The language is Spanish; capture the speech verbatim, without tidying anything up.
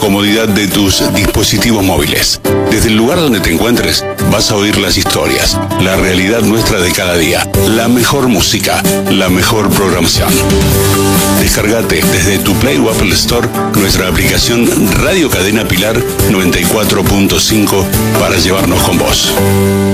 comodidad de tus dispositivos móviles. Desde el lugar donde te encuentres, vas a oír las historias, la realidad nuestra de cada día, la mejor música, la mejor programación. Descargate desde tu Play o Apple Store nuestra aplicación Radio Cadena Pilar noventa y cuatro punto cinco para llevarnos con vos.